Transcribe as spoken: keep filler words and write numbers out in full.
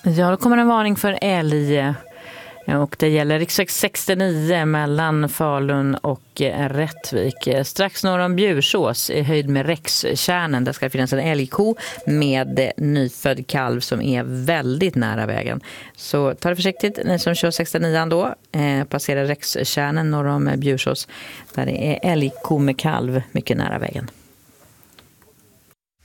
Ja, då kommer en varning för älg. Och det gäller riksväg sextionio mellan Falun och Rättvik. Strax norr om Bjursås i höjd med Rexkärnen. Där ska det finnas en älgko med nyfödd kalv som är väldigt nära vägen. Så ta det försiktigt, ni som kör sextionio då. Eh, passerar Rexkärnen norr om Bjursås. Där det är älgko med kalv mycket nära vägen.